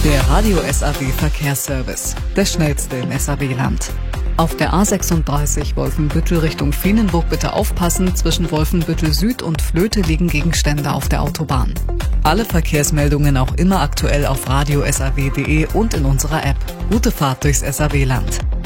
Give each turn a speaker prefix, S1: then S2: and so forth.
S1: Der Radio SAW Verkehrsservice, der schnellste im SAW-Land. Auf der A36 Wolfenbüttel Richtung Feenenburg bitte aufpassen, zwischen Wolfenbüttel Süd und Flöte liegen Gegenstände auf der Autobahn. Alle Verkehrsmeldungen auch immer aktuell auf radiosaw.de und in unserer App. Gute Fahrt durchs SAW-Land.